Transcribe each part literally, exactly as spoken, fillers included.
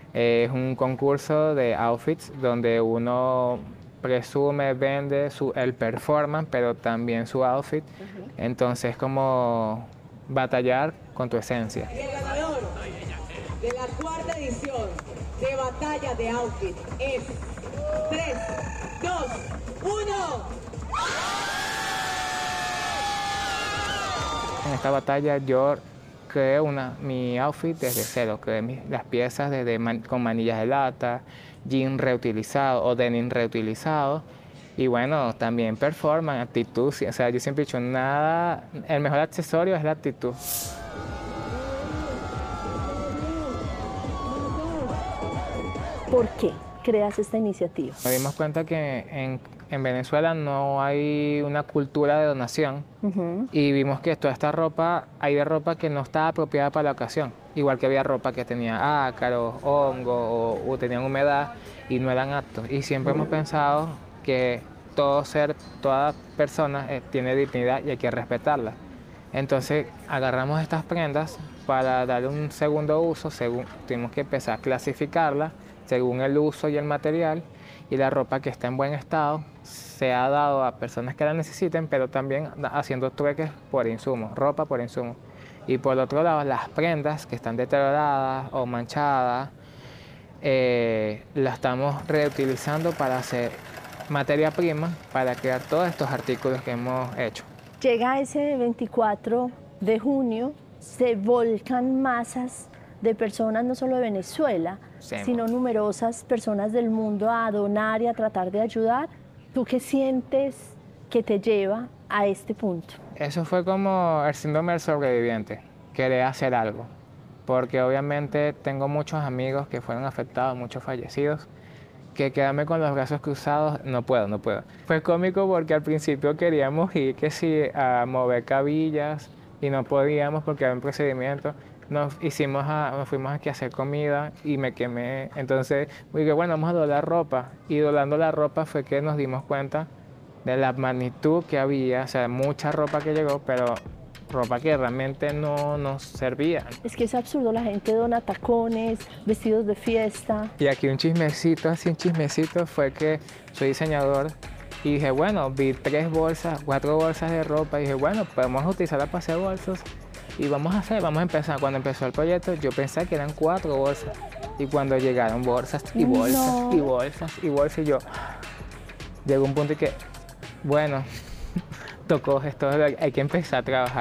Eh, es un concurso de outfits donde uno presume, vende su, el performance, pero también su outfit. Uh-huh. Entonces, como batallar con tu esencia. Y el ganador de la cuarta edición de Batalla de Outfit es tres, dos, uno. En esta batalla yo creé una, mi outfit desde cero, creé mis, las piezas desde man, con manillas de lata, jean reutilizado o denim reutilizado. Y bueno, también performance, actitud, o sea, yo siempre he dicho, nada, el mejor accesorio es la actitud. ¿Por qué creas esta iniciativa? Nos dimos cuenta que en, en Venezuela no hay una cultura de donación. Uh-huh. Y vimos que toda esta ropa, hay de ropa que no estaba apropiada para la ocasión. Igual que había ropa que tenía ácaros, hongo o, o tenían humedad y no eran aptos. Y siempre uh-huh. hemos pensado que todo ser, toda persona eh, tiene dignidad y hay que respetarla. Entonces agarramos estas prendas para darle un segundo uso, según, tuvimos que empezar a clasificarla según el uso y el material, y la ropa que está en buen estado se ha dado a personas que la necesiten, pero también haciendo trueques por insumos, ropa por insumos. Y por otro lado, las prendas que están deterioradas o manchadas, eh, las estamos reutilizando para hacer materia prima para crear todos estos artículos que hemos hecho. Llega ese veinticuatro de junio, se volcan masas de personas no solo de Venezuela, sí, sino numerosas personas del mundo a donar y a tratar de ayudar. ¿Tú qué sientes que te lleva a este punto? Eso fue como el síndrome del sobreviviente, querer hacer algo, porque obviamente tengo muchos amigos que fueron afectados, muchos fallecidos, que quedarme con los brazos cruzados, no puedo, no puedo. Fue cómico porque al principio queríamos ir que sí, a mover cabillas y no podíamos porque había un procedimiento. Nos, hicimos a, nos fuimos aquí a hacer comida y me quemé. Entonces dije, bueno, vamos a donar ropa. Y donando la ropa fue que nos dimos cuenta de la magnitud que había. O sea, mucha ropa que llegó, pero ropa que realmente no nos servía. Es que es absurdo, la gente dona tacones, vestidos de fiesta. Y aquí un chismecito, así un chismecito, fue que soy diseñador. Y dije, bueno, vi tres bolsas, cuatro bolsas de ropa. Y dije, bueno, podemos utilizarla para hacer bolsos. Y vamos a hacer, vamos a empezar. Cuando empezó el proyecto, yo pensé que eran cuatro bolsas. Y cuando llegaron bolsas y bolsas no. y bolsas y bolsas, y yo llegó un punto en que, bueno, tocó esto, hay que empezar a trabajar.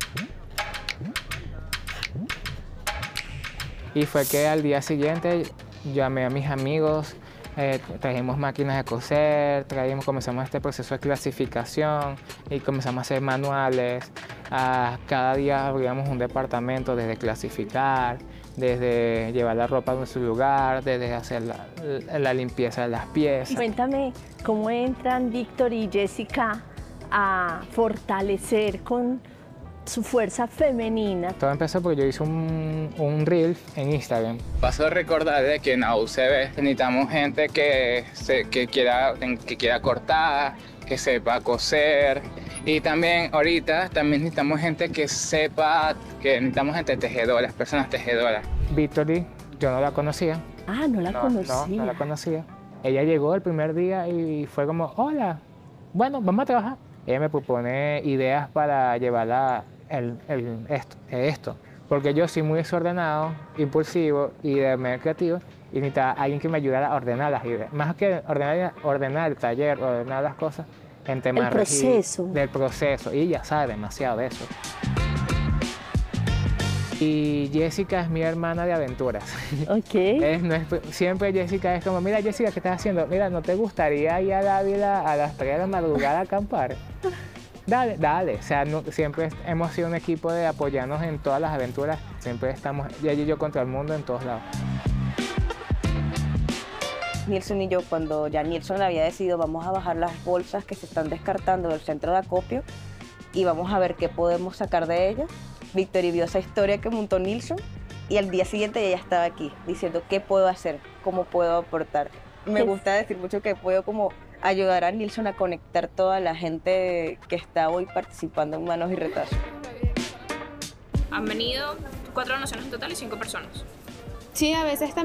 Y fue que al día siguiente llamé a mis amigos, eh, trajimos máquinas de coser, trajimos, comenzamos este proceso de clasificación y comenzamos a hacer manuales. Ah, cada día abríamos un departamento desde clasificar, desde llevar la ropa a su lugar, desde hacer la, la limpieza de las piezas. Cuéntame cómo entran Víctor y Jessica a fortalecer con su fuerza femenina. Todo empezó porque yo hice un, un reel en Instagram. Paso a recordar de que en A U C B necesitamos gente que, se, que, quiera, que quiera cortar, que sepa coser. Y también ahorita también necesitamos gente que sepa, que necesitamos gente tejedora, personas tejedoras. Victory, yo no la conocía. Ah, no la no, conocía. No, no la conocía. Ella llegó el primer día y fue como, hola, bueno, vamos a trabajar. Ella me propone ideas para llevarla el, el, esto, esto, porque yo soy muy desordenado, impulsivo y de medio creativo y necesitaba alguien que me ayudara a ordenar las ideas. Más que ordenar, ordenar el taller, ordenar las cosas en temas el proceso. del proceso. Y ella sabe demasiado de eso. Y Jessica es mi hermana de aventuras. Ok. Es, no es, siempre Jessica es como, mira Jessica, ¿qué estás haciendo? Mira, ¿no te gustaría ir a Dávila a las tres de la madrugada a acampar? Dale, dale. O sea, no, siempre hemos sido un equipo de apoyarnos en todas las aventuras. Siempre estamos, ella y yo contra el mundo en todos lados. Nilson y yo, cuando ya Nilson había decidido, vamos a bajar las bolsas que se están descartando del centro de acopio y vamos a ver qué podemos sacar de ellas. Victory vio esa historia que montó Nilson y al día siguiente ella estaba aquí diciendo qué puedo hacer, cómo puedo aportar. Me gusta decir mucho que puedo como ayudar a Nilson a conectar toda la gente que está hoy participando en Manos y Retazos. Han venido cuatro donaciones en total y cinco personas. Sí, a veces también.